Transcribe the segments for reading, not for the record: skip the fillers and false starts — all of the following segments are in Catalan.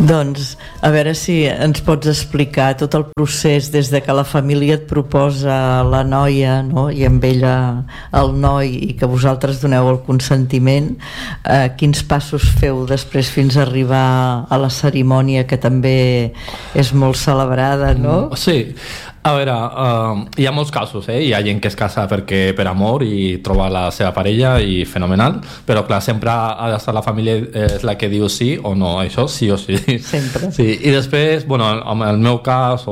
Doncs a veure si ens pots explicar tot el procés des de que la família et proposa la noia, no? I amb ella el noi, i que vosaltres doneu el consentiment, quins passos feu després fins a arribar a la cerimònia, que també és molt celebrada, no? Sí. A veure, hi ha molts casos, hi ha gent que es casa per amor i troba la seva parella i fenomenal, però clar, sempre ha d'estar la família és la que diu sí o no, això sí o sí. Sempre. Sí. I després, bueno, en el meu cas,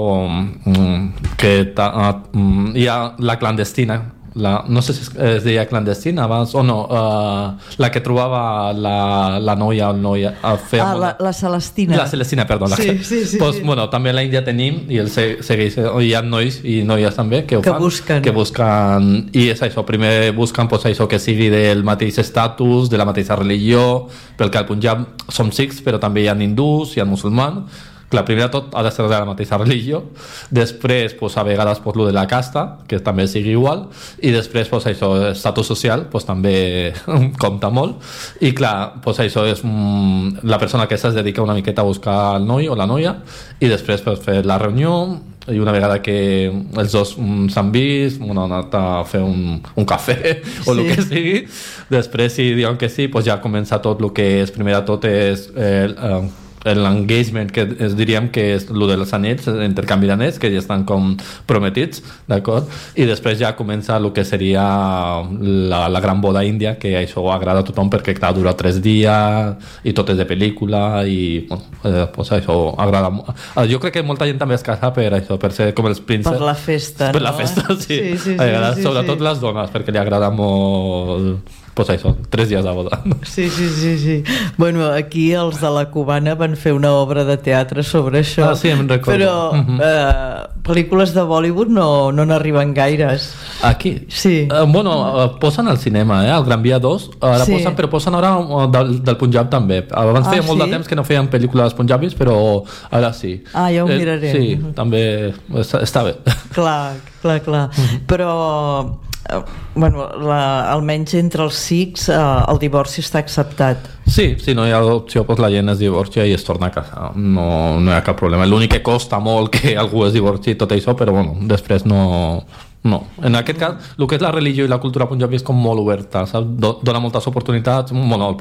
que hi ha la clandestina, no sé si es deia clandestina abans o no, la que trobava la noia o el noi la Celestina. La Celestina, perdó. Sí. Pues, bueno, també a l'Índia tenim, i hi ha nois i noies també que ho fan, que busquen, i és això, primer busquen pues, això, que sigui del mateix estatus, de la mateixa religió, perquè al Punjab som sikhs, però també hi ha hindús, hi ha musulmans. Clar, primer de tot ha de ser de la mateixa religió, després pues, a vegades pues, lo de la casta, que també sigui igual, i després pues, això, estatus social pues, també compta molt, i clar, pues, això és la persona que es dedica una miqueta a buscar el noi o la noia, i després pues, fer la reunió, i una vegada que els dos s'han vist, han anat a fer un cafè o el que sigui, després si diuen que sí, pues, ja comença tot el que és, primer de tot és l'engagement, que diríem que és el dels anells, l'intercanvi d'anells, que ja estan com prometits, d'acord? I després ja comença el que seria la gran boda índia, que això agrada a tothom perquè clar, dura 3 dies i tot és de pel·lícula i pues això agrada. Jo crec que molta gent també es casa per això, per ser com els prínceps. Per la festa, per la festa, sí. Sobretot les dones, perquè li agrada molt. Pues això, 3 dies de boda. Sí. Bueno, aquí els de la Cubana van fer una obra de teatre sobre això. Sí, em recordo. Però pel·lícules de Bollywood no n'arriben gaires. Aquí? Sí. Bueno, posen al cinema, al Gran Via 2, ara però posen ara del Punjab també. Abans feia molt de temps que no feien pel·lícules punjabis, però ara sí. Ja ho miraré. Sí, també està bé. Clar. Però bueno, almenys entre els sikhs el divorci està acceptat. Sí, si no hi ha opció, doncs la gent es divorcia i es torna a casar, no hi ha cap problema. L'únic que costa molt que algú es divorci i tot això, però bueno, després no. En aquest cas, el que és la religió i la cultura punjabi és com molt oberta, saps? Dona moltes oportunitats,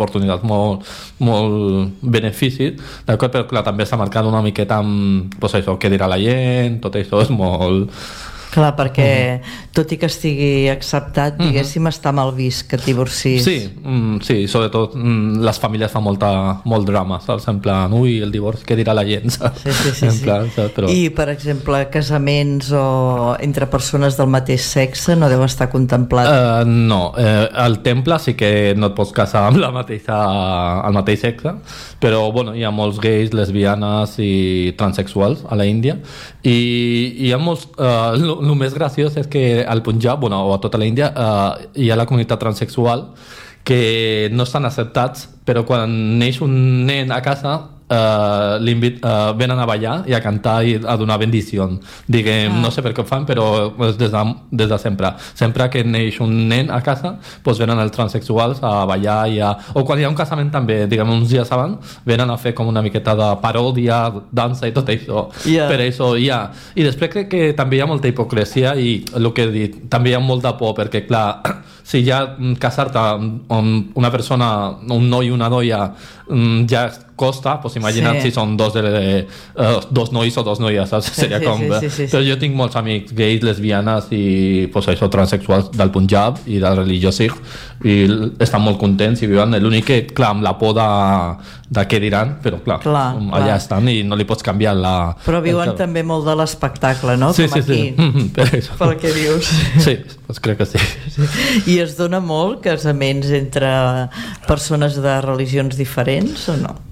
molt beneficis, d'acord? Però clar, també està marcat una miqueta amb pues, això, què dirà la gent, tot això és molt. Clar, perquè tot i que estigui acceptat, diguéssim, està mal vist que et divorcis. Sí, sobretot les famílies fan molt drama, saps? En plan, el divorci, què dirà la gent, saps? Sí. Plan, saps? Però... I, per exemple, casaments o entre persones del mateix sexe no deu estar contemplat? No, al temple sí que no et pots casar amb el mateix sexe, però bueno, hi ha molts gais, lesbianes i transexuals a la Índia, i hi ha molts... El més graciós és que al Punjab, o a tota la Índia, hi ha la comunitat transsexual que no estan acceptats, però quan neix un nen a casa venen a ballar i a cantar i a donar bendició, diguem, no sé per què ho fan, però des de sempre que neix un nen a casa, doncs venen els transsexuals a ballar o quan hi ha un casament també, diguem, uns dies abans venen a fer com una miqueta de paròdia, dansa i tot això, per això i després crec que també hi ha molta hipocresia i el que he dit, també hi ha molta por, perquè clar, si ja casar-te amb una persona, un noi i una noia ja costa, doncs imagina't si són dos nois o dos noies, saps? Seria com... Però jo tinc molts amics gais, lesbianes i doncs això, transsexuals del Punjab i de la religió sikh i estan molt contents i viuen. L'únic que, clar, amb la por de què diran, però clar, allà estan i no li pots canviar la... Però viuen també molt de l'espectacle, no? Sí, com aquí, pel que dius. Sí, doncs crec que sí. I es dona molt casaments entre persones de religions diferents o no?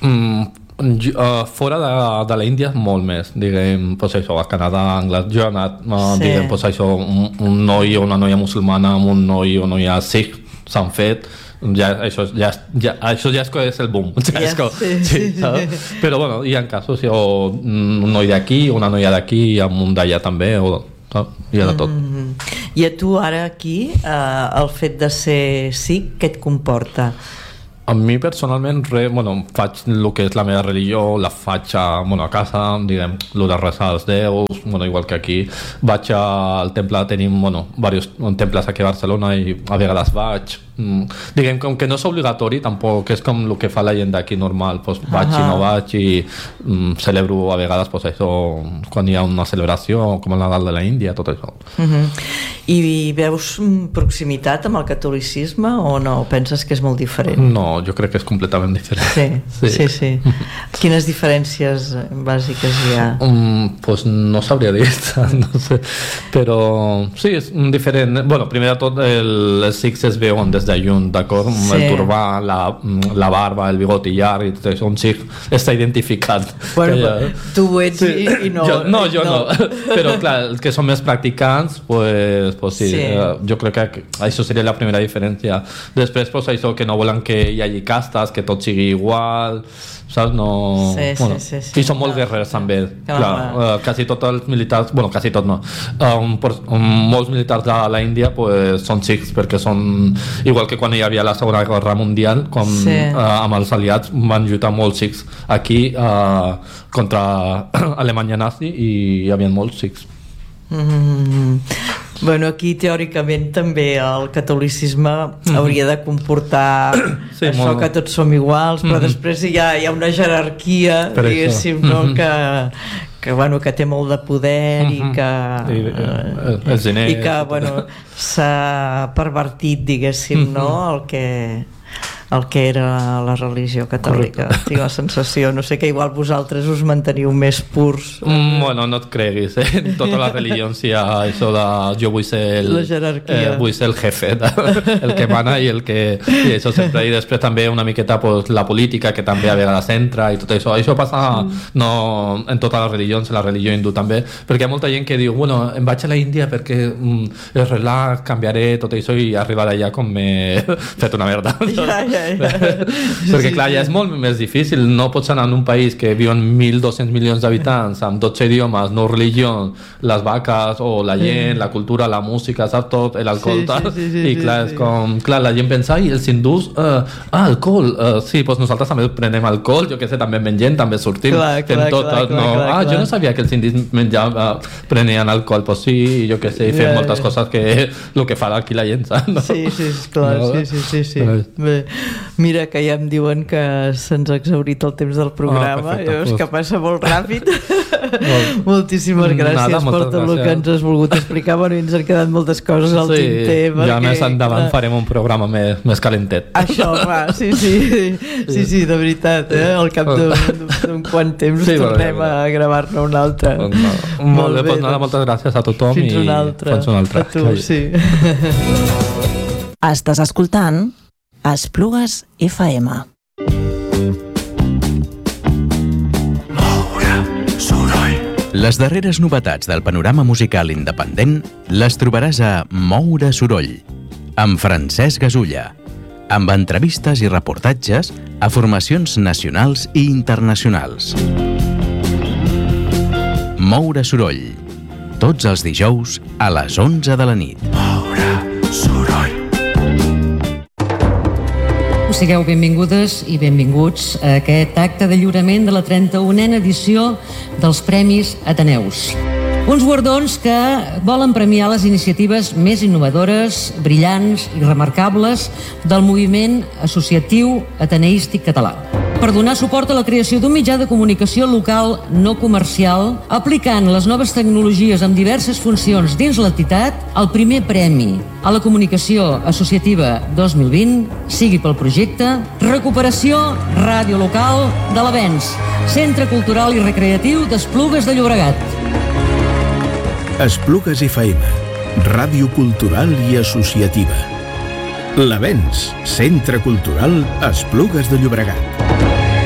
Fora de l'Índia molt més, diguem, pues això, a Canadà, Anglaterra, jo he anat, diguem, pues això, un noi o una noia musulmana amb un noi o noia sikh s'han fet, això ja és el boom, però bueno, hi ha casos, un noi d'aquí, una noia d'aquí i un d'allà també, hi ha de tot. I a tu ara aquí, el fet de ser sikh, què et comporta? A mi personalment faig el que és la meva religió, la faig a casa, diguem, el de resar als déus, igual que aquí. Vaig al temple, tenim diversos temples aquí a Barcelona i a vegades vaig. Diguem, com que no és obligatori, tampoc és com el que fa la gent d'aquí normal, vaig i no vaig i celebro a vegades això, quan hi ha una celebració com el Nadal de la Índia, tot això. I veus proximitat amb el catolicisme o no? Penses que és molt diferent? No, jo crec que és completament diferent. Sí. Quines diferències bàsiques hi ha? No sabria dir, no sé, però sí, és diferent. Primer de tot els sikhs es veuen des de lluny, d'acord? El turbà, la barba, el bigoti llarg i tot això, un sikh està identificat. Tu ho ets i no. Jo no, però clar, els que són més practicants pues sí. Jo crec que això seria la primera diferència. Després això que no volen que hi hagi castes, que tot sigui igual, saps? No... Sí. I són molt guerrers també. Clar, quasi tots els militars, quasi tot no, molts militars de la Índia són sikhs, perquè són igual que quan hi havia la Segona Guerra Mundial, amb els aliats van lluitar molts sikhs aquí contra Alemanya nazi i hi havia molts sikhs. Aquí teòricament també el catolicisme hauria de comportar això que tots som iguals, però després hi ha una jerarquia, diguéssim, no? que té molt de poder i que s'ha pervertit, diguéssim, no? el que era la religió catòlica. Tinc la sensació, no sé, que igual vosaltres us manteniu més purs. No et creguis, en totes les religions hi ha això de jo vull ser el jefe, el que mana i el que... I això sempre. I després també una miqueta la política, que també a vegades entra i tot això. Això passa en totes les religions, en la religió hindú també, perquè hi ha molta gent que diu em vaig a la Índia perquè és relax, canviaré tot això, i arribar allà com m'he fet una merda. Perquè clar, ja és molt més difícil. No pots anar en un país que viuen 1.200 milions d'habitants amb 12 idiomes, no religió, les vaques o la gent, la cultura, la música, saps tot, l'alcohol, i clar, és com, clar, la gent pensa, els hindús, alcohol, sí, doncs nosaltres també prenem alcohol, jo què sé, també mengem, també sortim, fem tot, jo no sabia que els indis prenien alcohol, doncs sí, jo què sé, fem moltes coses que el que fa aquí la gent, saps? Sí, clar, sí. Bé, mira, que ja em diuen que se'ns ha exhaurit el temps del programa. És que passa molt ràpid. Moltíssimes gràcies per tot el que ens has volgut explicar. I ens han quedat moltes coses al tinter. Ja més endavant farem un programa més calentet. Això, sí, de veritat, al cap d'un quant temps tornem a gravar-ne un altre. Molt bé, moltes gràcies a tothom. Fins un altre. A tu, sí. Estàs escoltant Esplugues FM. Moure soroll. Les darreres novetats del panorama musical independent les trobaràs a Moure soroll, amb Francesc Gasulla, amb entrevistes i reportatges a formacions nacionals i internacionals. Moure soroll, tots els dijous a les 11 de la nit. Moure soroll. Sigueu benvingudes i benvinguts a aquest acte de lliurament de la 31a edició dels Premis Ateneus. Uns guardons que volen premiar les iniciatives més innovadores, brillants i remarcables del moviment associatiu ateneístic català. Per donar suport a la creació d'un mitjà de comunicació local no comercial, aplicant les noves tecnologies amb diverses funcions dins l'entitat, el primer premi a la comunicació associativa 2020 sigui pel projecte Recuperació Ràdio Local de l'Avenç, Centre Cultural i Recreatiu d'Esplugues de Llobregat. Esplugues FM, ràdio cultural i associativa. L'Avenç, Centre Cultural Esplugues de Llobregat.